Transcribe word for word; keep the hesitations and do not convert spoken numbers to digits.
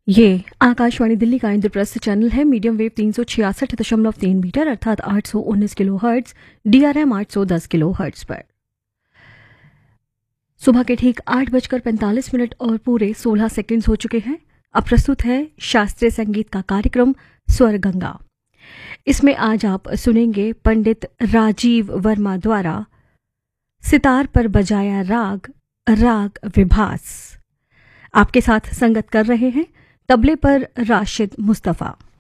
ये आकाशवाणी दिल्ली का इंद्रप्रस्थ चैनल है। मीडियम वेव तीन सौ छियासठ दशमलव तीन मीटर अर्थात आठ सौ उन्नीस किलो हर्ट्ज, डीआरएम आठ सौ दस किलो हर्ट्ज पर सुबह के ठीक आठ बजकर पैंतालीस मिनट और पूरे सोलह सेकंड्स हो चुके हैं। अब प्रस्तुत है शास्त्रीय संगीत का कार्यक्रम स्वर गंगा। इसमें आज आप सुनेंगे पंडित राजीव वर्मा द्वारा सितार पर बजाया राग राग विभास। आपके साथ संगत कर रहे हैं तबले पर राशिद मुस्तफ़ा।